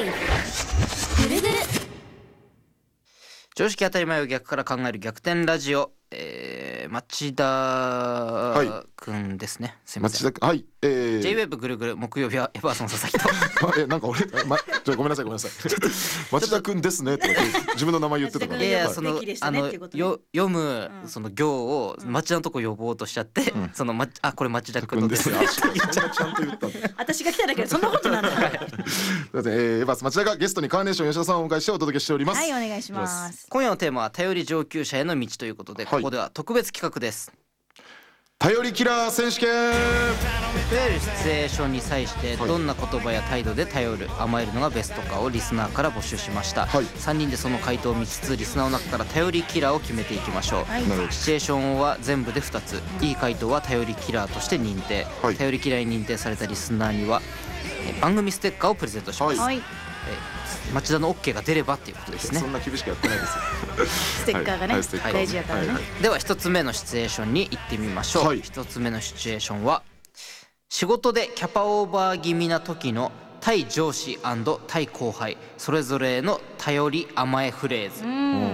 ぐるぐる常識当たり前を逆から考える逆転ラジオ、町田くんですね、すいません。 町田、はい、 J-WEB ぐるぐる木曜日はエバーソン佐々木となんか俺、ごめんなさい町田くんですねって自分の名前言ってたから、 いや素敵でしたねっていうことね読むその行を町田のとこ呼ぼうとしちゃって、そのこれ町田くんですよちゃんと言ったんだ私が来ただけでそんなことなんだよエヴァス町田がゲストにカーネーション吉田さんをお迎えしてお届けしております。 はい、お願いします。 今夜のテーマは頼り上級者への道ということで、ここでは特別企画です。 頼りキラー選手権。 いわゆるシチュエーションに際してどんな言葉や態度で頼る、甘えるのがベストかをリスナーから募集しました、3人でその回答を見つつリスナーの中から頼りキラーを決めていきましょう、シチュエーションは全部で2つ、いい回答は頼りキラーとして認定、頼りキラーに認定されたリスナーには番組ステッカーをプレゼントします、町田の OK が出ればっていうことですね。 そんな厳しくやってないですよステッカーがね、大事やからね、 では1つ目のシチュエーションに行ってみましょう、1つ目のシチュエーションは仕事でキャパオーバー気味な時の対上司&対後輩それぞれへの頼り甘えフレーズ、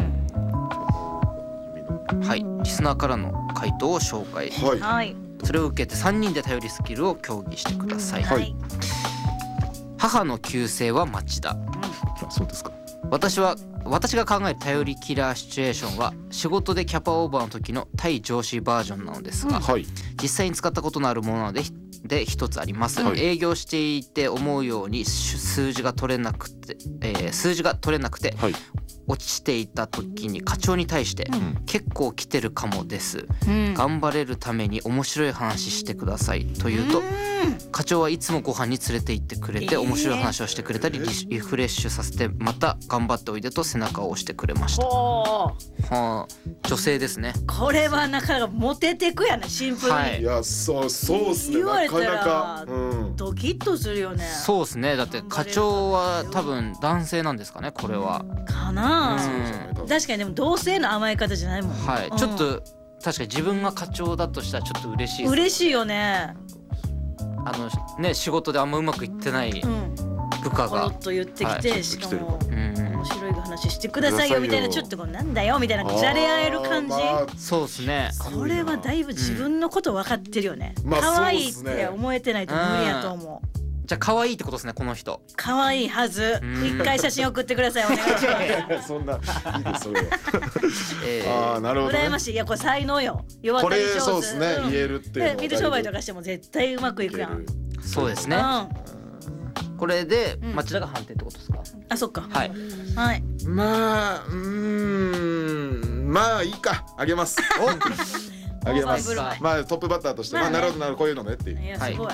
リスナーからの回答を紹介、それを受けて3人で頼りスキルを協議してください、母の旧姓は町田、 そうですか。 私が考える頼りキラーシチュエーションは仕事でキャパオーバーの時の対上司バージョンなのですが、実際に使ったことのあるものなので一つあります、営業していて思うように数字が取れなくて、落ちていた時に課長に対して、結構来てるかもです、頑張れるために面白い話してくださいと言うと、課長はいつもご飯に連れて行ってくれて、面白い話をしてくれたりリフレッシュさせて、また頑張っておいでと背中を押してくれました。女性ですね。 これはなかなかモテてくやね、シンプルに、 いやそうっすね、 言われたらなかなか、 ドキッとするよね。 そうですね、だって課長は多分男性なんですかね、これはかな、確かに。でも同性の甘え方じゃないもん、 ちょっと確かに自分が課長だとしたらちょっと嬉しいです、 嬉しいよね。 仕事であんまうまくいってない部下がポロッと言ってきて、しかも面白い話してくださいよみたいな、ちょっとなんだよみたいなじゃれ合える感じ、 そうですね。 これはだいぶ自分のこと分かってるよね。可愛いって思えてないと無理やと思う。 じゃあ可愛いってことですね、この人。 可愛いはず。一回写真送ってください、お願いします。 そんないいですそれは。なるほど。 羨ましい。いやこれ才能よ。弱ったり上手。 そうですね、言えるっていうの。 水商売とかしても絶対うまくいくやん。 そうですね。これで町田が判定ってことですか。 あ、そっか。 はい。 まあいいか、あげます。あげます。まあトップバッターとして、なるほどこういうのねっていう。 いやすごい。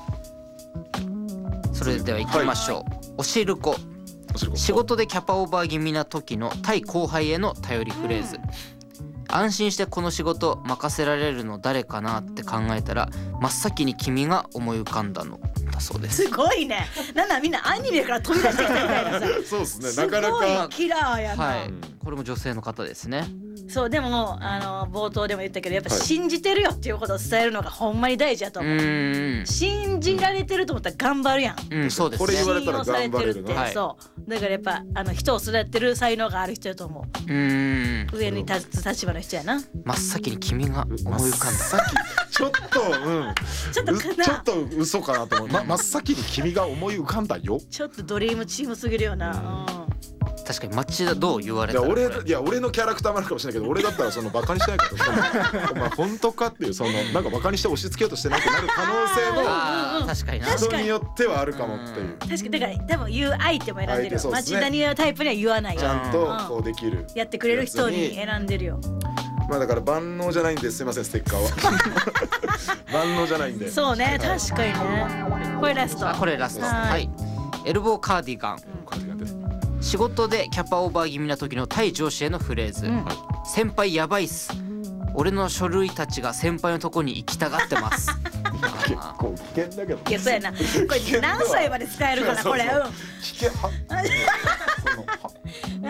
それでは行きましょう。おしるこ。仕事でキャパオーバー気味な時の対後輩への頼りフレーズ。安心してこの仕事任せられるの誰かなって考えたら真っ先に君が思い浮かんだのだそうです。 すごいね。みんなアニメから飛び出してきたみたいなさ。 そうですね、なかなかすごいキラーやな。 これも女性の方ですね。 そう、でも冒頭でも言ったけど、やっぱ信じてるよっていうことを伝えるのがほんまに大事だと思う。信じられてると思ったら頑張るやん。 そうですね。 これ言われたら頑張れるって、そうだからやっぱ人を育てる才能がある人だと思う。上に立つ立場の人やな。 真っ先に君が思い浮かんだ。 ちょっと嘘かなと思う。真っ先に君が思い浮かんだよ。 ちょっとドリームチームすぎるよな。 確かに町田どう言われたら。 俺のキャラクターもあるかもしれないけど、俺だったらそのバカにしてないからお前本当かっていう、そのなんかバカにして押し付けようとしてないってなる可能性も確かに人によってはあるかもっていう。 確かに。だから多分言う相手も選んでるよ。町田に言うタイプには言わないよ。 ちゃんとこうできるやってくれる人に選んでるよ。 まあだから万能じゃないんですいません、ステッカーは万能じゃないんで。 そうね、確かにね。これラスト。 これラスト。はい。エルボーカーディガン。仕事でキャパオーバー気味な時の対上司へのフレーズ。先輩やばいっす。俺の書類たちが先輩のとこに行きたがってます。 結構危険だけど。 いやそうやな。これ何歳まで使えるかなこれ。 危険は。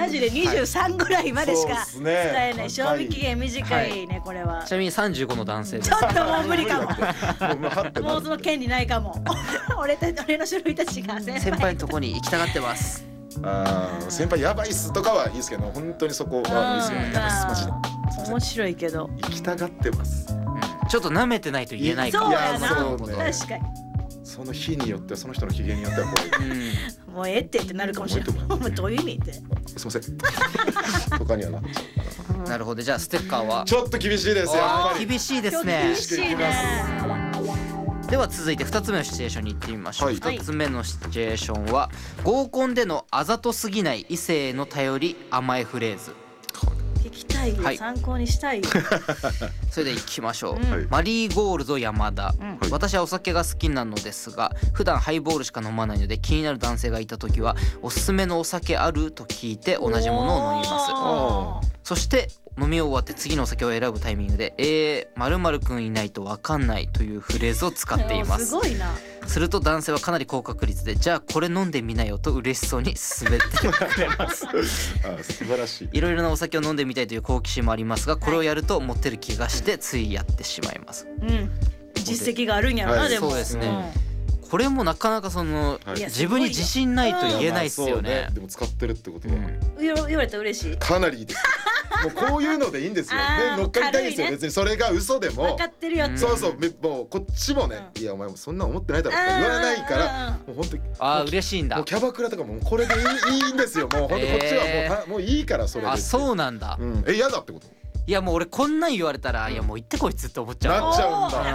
マジで23ぐらいまでしかそうっすね伝えない。賞味期限短いね、これは。 ちなみに35の男性です。 ちょっともう無理かも。 もうはってもうその権利ないかも。俺の種類たちが先先輩のとこに行きたがってます。 先輩やばいっすとかはいいですけど、本当にそこはいいですよね。やばいっすマジで。 面白いけど。 行きたがってます。 ちょっと舐めてないと言えないから。 そうやな。 そうね確かに。 その日によってその人の機嫌によってはこうもうええってなるかもしれない。もうどういう意味って。 すいませんとかにはなっちゃうかな。 なるほど。じゃあステッカーはちょっと厳しいですやっぱり。 厳しいですね厳。しいね。 では続いて2つ目のシチュエーションに行ってみましょう。 はい 2つ目のシチュエーションは合コンでのあざとすぎない異性への頼り甘えフレーズ。 聞きたいよ、 はい参考にしたいよ。 それで行きましょう、 はいマリーゴールド山田、 い私はお酒が好きなのですが普段ハイボールしか飲まないので気になる男性がいた時はおすすめのお酒あると聞いて同じものを飲みます。 おーそして飲み終わって次のお酒を選ぶタイミングで〇〇くんいないと分かんないというフレーズを使っていますす。 ごいな。 すると男性はかなり高確率でじゃあこれ飲んでみなよと嬉しそうに勧めてくれます素晴らしい。 いろいろなお酒を飲んでみたいという好奇心もありますがこれをやるとモテる気がしてついやってしまいます。 実績があるんやろな、 はいでも。 そうですねこれもなかなかその、 はい自分に自信ないと言えないっすよね。 でも使ってるってことは言われたら嬉しい。 かなりいいです。もうこういうのでいいんですよ。 あーで乗っかりたいんですよ。 軽いね別にそれが嘘でも分かってるよって。 そうそうもうこっちもねいやお前もそんな思ってないだろとか言わないからもう本当に嬉しいんだ。 もうキャバクラとかもうこれでいいんですよ。もう本当こっちはもういいからそれで。 そうなんだ。 嫌だってこと。 いやもう俺こんなん言われたらいやもう言ってこいつって思っちゃう。 なっちゃうんだ。